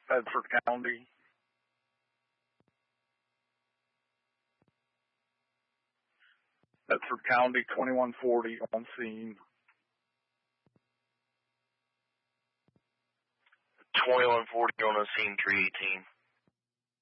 Bedford County. Bedford County, 2140 on scene. 2140 on the scene, 318.